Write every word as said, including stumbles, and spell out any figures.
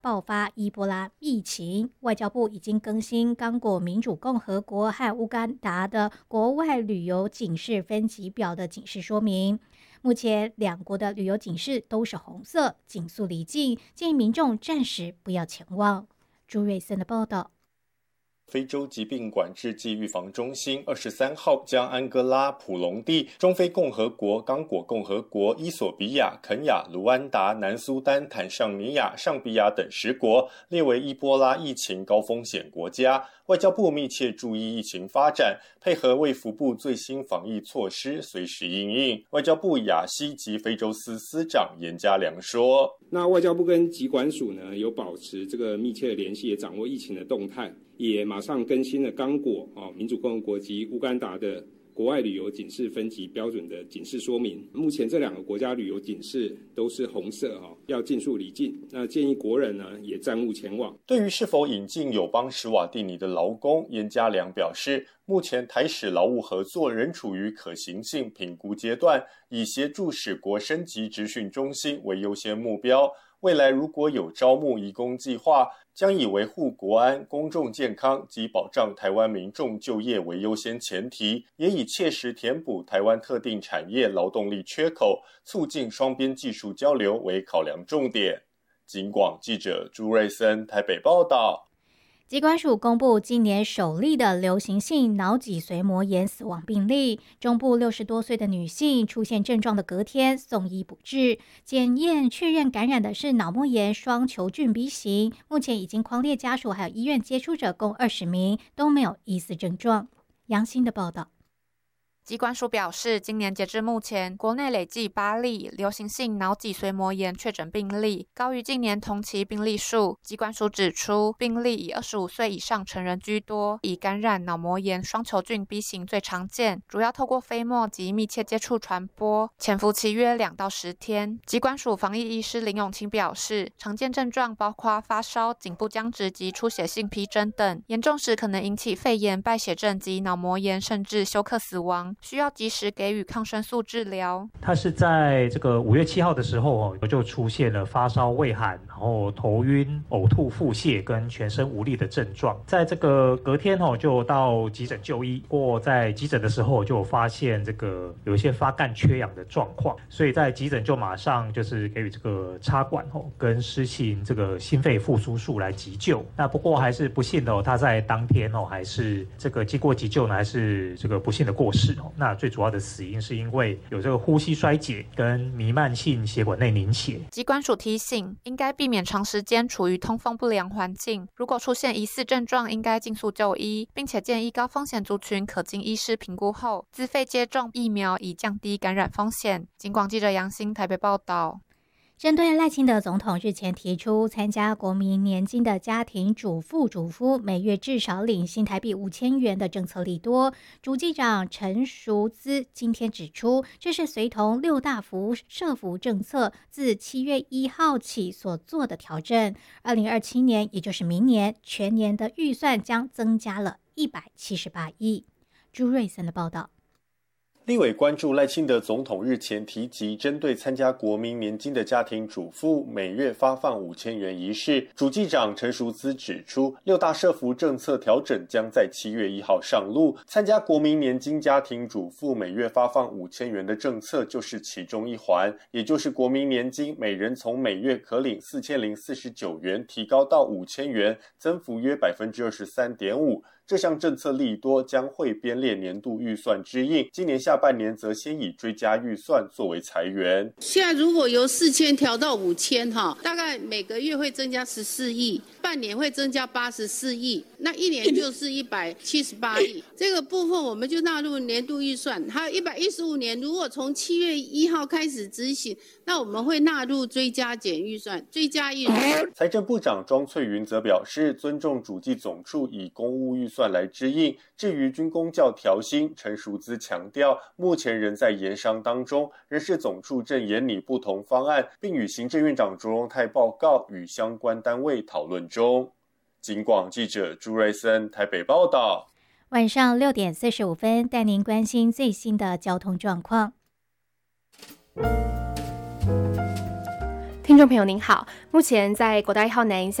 爆发伊波拉疫情。外交部已经更新刚果民主共和国和乌干达的国外旅游警示分级表的警示说明。目前两国的旅游警示都是红色，紧速离境，建议民众暂时不要前往。朱瑞森的报道。 非洲疾病管制暨预防中心二十三号将安哥拉、普隆地、中非共和国、刚果共和国、伊索比亚、肯亚、卢安达、南苏丹、坦尚尼亚、上比亚等十国列为伊波拉疫情高风险国家。外交部密切注意疫情发展，配合卫福部最新防疫措施，随时因应。外交部亚西及非洲司司长严家良说：“ 那外交部跟疾管署呢有保持这个密切的联系，也掌握疫情的动态，也马上更新了刚果、哦、民主共和国及乌干达的国外旅游警示分级标准的警示说明。目前这两个国家旅游警示都是红色、哦、要尽速离境。那建议国人呢也暂勿前往。” 对于是否引进友邦史瓦蒂尼的劳工，严家良表示，目前台史劳务合作仍处于可行性评估阶段，以协助史国升级职训中心为优先目标。未来如果有招募移工计划，将以维护国安、公众健康及保障台湾民众就业为优先前提，也以切实填补台湾特定产业劳动力缺口，促进双边技术交流为考量重点。警广记者朱瑞森台北报道。 疾管署公布今年首例的流行性脑脊髓膜炎死亡病例，中部六十多岁的女性出现症状的隔天送医补治，检验确认感染的是脑膜炎双球菌 B 型，目前已经匡列家属还有医院接触者共二十名，都没有疑似症状。杨欣的报道。 疾管署表示，今年截至目前，国内累计八例流行性脑脊髓膜炎确诊病例，高于近年同期病例数。疾管署指出，病例以二十五岁以上成人居多，以感染脑膜炎双球菌 B 型最常见，主要透过飞沫及密切接触传播，潜伏期约两到十天。疾管署防疫医师林永清表示，常见症状包括发烧、颈部僵直及出血性皮疹等，严重时可能引起肺炎、败血症及脑膜炎，甚至休克死亡。需要及时给予抗生素治疗。 他是在这个五月七号的时候哦，就出现了发烧、畏寒，然后头晕、呕吐、腹泻跟全身无力的症状。在这个隔天哦，就到急诊就医。不过在急诊的时候就发现这个有一些发干缺氧的状况，所以在急诊就马上就是给予这个插管哦，跟施行这个心肺复苏术来急救。那不过还是不幸的哦，他在当天哦，还是这个经过急救呢，还是这个不幸的过世哦。那最主要的死因是因为有这个呼吸衰竭跟弥漫性血管内凝血。 疾管署提醒，应该避免长时间处于通风不良环境，如果出现疑似症状，应该尽速就医，并且建议高风险族群可经医师评估后自费接种疫苗，以降低感染风险。警广记者杨欣台北报道。 针对赖清德总统日前提出参加国民年金的家庭主妇主夫每月至少领新台币五千元的政策利多，主计长陈淑姿今天指出，这是随同六大福社福政策自七月一号起所做的调整。二零二七年，也就是明年全年的预算将增加了一百七十八亿。朱瑞森的报道。 立委关注赖清德总统日前提及针对参加国民年金的家庭主妇每月发放五千元一事，主计长陈淑姿指出，六大社福政策调整将在七月一号上路，参加国民年金家庭主妇每月发放五千元的政策就是其中一环，也就是国民年金每人从每月可领四千零四十九元提高到五千元，增幅约百分之二十三点五。这项政策利多将会编列年度预算之应，今年下半年则先以追加预算作为裁员。 现在如果由四千调到五千哈，大概每个月会增加十四亿，半年会增加八十四亿，那一年就是一百七十八亿。这个部分我们就纳入年度预算。还有一百一十五年，如果从七月一号开始执行，那我们会纳入追加减预算、追加预算。 财政部长庄翠云则表示，尊重主计总处以公务预算来支应。至于军公教调薪，陈淑姿强调，目前仍在研商当中，仍是总处正研拟不同方案，并与行政院长卓荣泰报告，与相关单位讨论中。警广记者朱瑞森台北报道。 晚上六点四十五分，带您关心最新的交通状况。 听众朋友您好，目前在国道一号南